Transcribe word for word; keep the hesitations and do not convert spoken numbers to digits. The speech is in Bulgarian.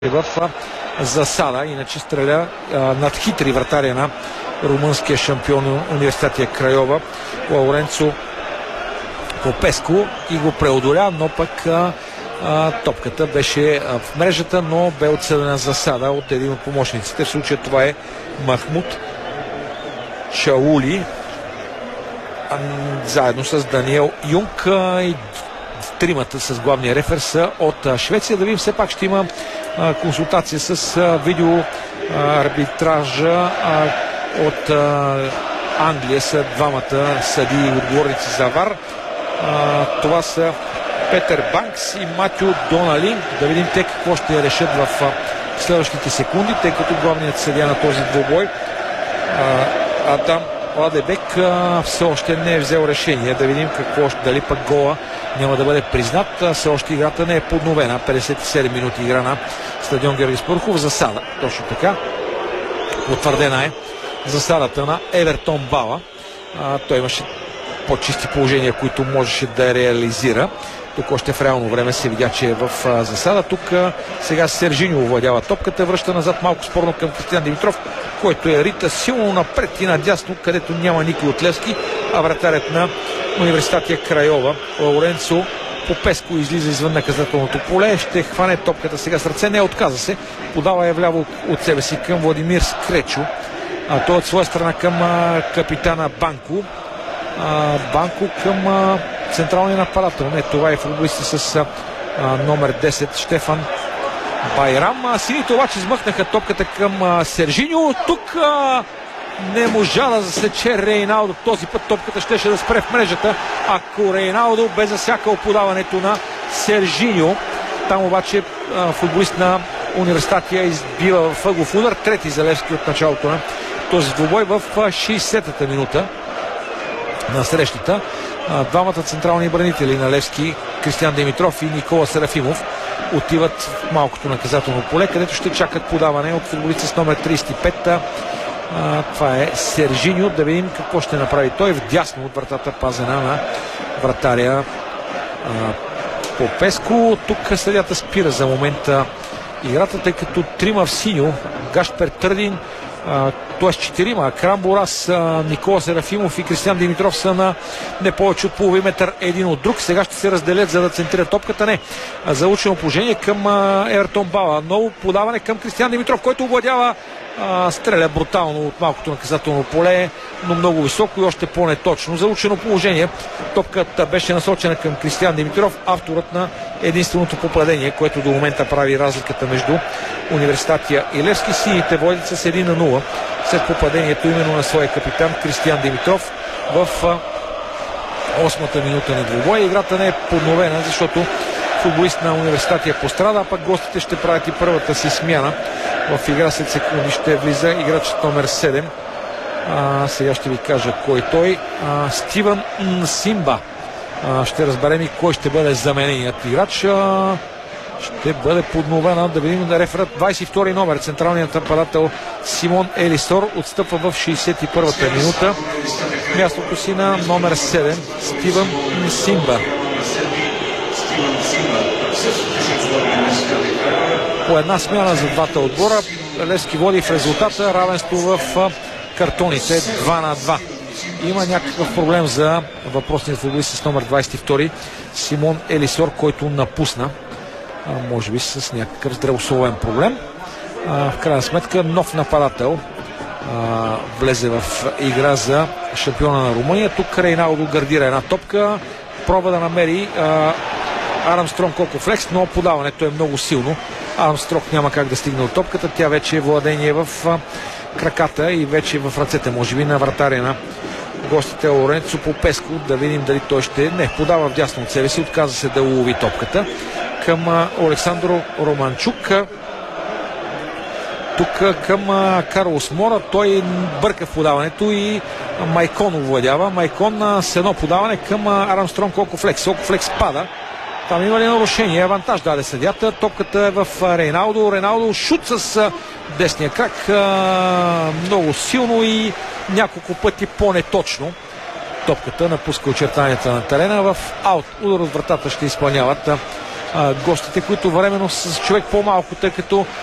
в засада, иначе стреля а, над хитри вратаря на румънския шампион Университетия Крайова Лауренцо Попеско и го преодоля, но пък а, а, топката беше а, в мрежата, но бе отсъдена засада от един от помощниците. В случая това е Махмуд Чаули а, заедно с Даниел Юнг а, и тримата с главния рефер са от а, Швеция. Да видим, все пак ще има а, консултация с а, видео а, арбитража а, от а, Англия са двамата съдии и отговорници за ВАР. А, това са Петър Банкс и Матю Донали. Да видим те какво ще решат в а, следващите секунди, тъй като главният съдия на този двубой а, Адам Ладебек а, все още не е взел решение. Да видим какво ще, дали пък гола няма да бъде признат. Все още играта не е подновена. петдесет и седем минути игра на стадион Георги Спарухов. Засада, точно така. Потвърдена е засадата на Евертон Бала. А, той имаше по-чисти положения, които можеше да реализира. Тук още в реално време се видя, че е в а, засада. Тук а, сега Сержиньо овладява топката, връща назад малко спорно към Кристиян Димитров, който е рита силно напред и надясно, където няма никой от Левски, а вратарят на Университетия Крайова Лауренцо Попеско излиза извън наказателното поле, ще хване топката сега с ръце, не отказа се, подава я вляво от себе си към Владимир Скречо, а той от своя страна към а, капитана Банко. А, Банко към а, централния нападател. Не, това е футболиста с а, номер десет Штефан Байрам. А, сините обаче измъкнаха топката към а, Сержиньо. Тук а, не можа да засече Рейналдо. Този път топката щеше да спре в мрежата, ако Рейналдо бе засякал подаването на Сержиньо. Там обаче а, футболист на Университетия избива в ъглов удар. Трети за Левски от началото на този двубой в шейсетата минута на срещата. Двамата централни бранители на Левски, Кристиян Димитров и Никола Серафимов, отиват в малкото наказателно поле, където ще чакат подаване от футболиста с номер трийсет и пет. А, това е Сержиньо. Да видим какво ще направи той. Вдясно от вратата, пазена на вратаря а, Попеско. Тук съдията спира за момента играта, тъй като трима в синьо, Гашпер Търдин, т.е. четирима, Крамборас, Никола Серафимов и Кристиян Димитров са на не повече от половин метър един от друг. Сега ще се разделят, за да центрират топката. Не. Заучено положение към Евертон Бала. Ново подаване към Кристиян Димитров, който овладява, стреля брутално от малкото наказателно поле, но много високо и още по-неточно. Заучено положение. Топката беше насочена към Кристиян Димитров, авторът на единственото попадение, което до момента прави разликата между Университетия и Левски. Сините водят с един на нула след попадението именно на своя капитан Кристиян Димитров в осмата минута на двубоя. Играта не е подновена, защото футболист на Университетия пострада, а пък гостите ще правят и първата си смяна. В игра след секунди ще влиза играчът номер седем. А, сега ще ви кажа кой той. А, Стивън Симба. А, ще разберем и кой ще бъде замененият играч. А, ще бъде подновена. Да видим да реферът двайсет и втори номер. Централният нападател Симон Елисор отстъпва в шейсет и първата минута мястото си на номер седем Стивън Симба. По една смяна за двата отбора. Левски води в резултата. Равенство в картоните два на два. Има някакъв проблем за въпросният футболист с номер двайсет и втори Симон Елисор, който напусна. А, може би с някакъв здравословен проблем. А, в крайна сметка нов нападател а, влезе в игра за шампиона на Румъния. Тук Рейналдо гардира една топка. Пробва да намери а, Армстронг Кокофлекс, но подаването е много силно. Армстронг няма как да стигне от топката. Тя вече е владение в а, краката и вече в ръцете, може би, на вратаря на гостите Лоренцо Попеско. Да видим дали той ще... Не, подава вдясно от себе си, отказа се да улови топката към а, Александро Романчук. Тук към а, Карлос Мора. Той бърка в подаването и а, Майкон овладява. Майкон а, с едно подаване към а, Армстронг Кокофлекс. Кокофлекс пада. Там има ли нарушение? Авантаж даде съдята. Топката е в Рейналдо. Рейналдо шут с десния крак. Много силно и няколко пъти по-неточно. Топката напуска очертанията на терена в аут. Удар от вратата ще изпълняват а, гостите, които временно с човек по-малко, тъй като